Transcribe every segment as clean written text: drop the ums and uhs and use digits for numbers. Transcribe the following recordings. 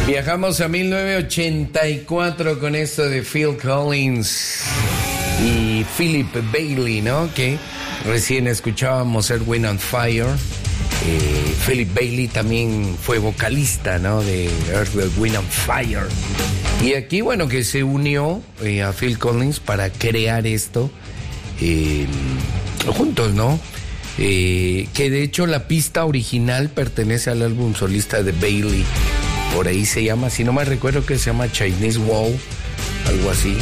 Viajamos a 1984 con esto de Phil Collins y Philip Bailey, ¿no? Que recién escuchábamos Earth, Wind and Fire. Philip Bailey también fue vocalista, ¿no? De Earth, Wind and Fire. Y aquí, bueno, que se unió a Phil Collins para crear esto juntos, ¿no? Que de hecho la pista original pertenece al álbum solista de Bailey. Por ahí se llama, si no me recuerdo, que se llama Chinese Wall, algo así.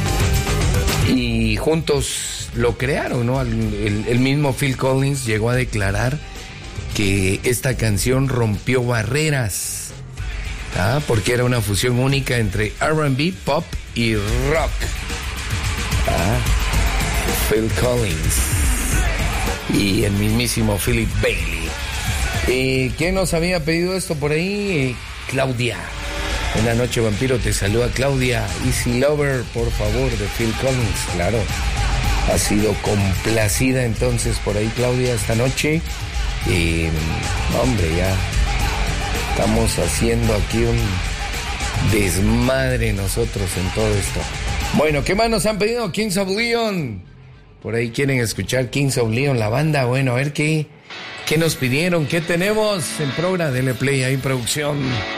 Y juntos lo crearon, ¿no? El mismo Phil Collins llegó a declarar que esta canción rompió barreras, porque era una fusión única entre R&B, pop y rock. Phil Collins y el mismísimo Philip Bailey. ¿Quién nos había pedido esto por ahí? Claudia. En la noche vampiro te saluda Claudia. Easy Lover, por favor, de Phil Collins. Claro, ha sido complacida entonces por ahí Claudia esta noche. Hombre, ya estamos haciendo aquí un desmadre nosotros en todo esto. Bueno, ¿qué más nos han pedido? Kings of Leon. Por ahí quieren escuchar Kings of Leon, la banda. Bueno, a ver qué nos pidieron, qué tenemos en programa. Dele play ahí, producción.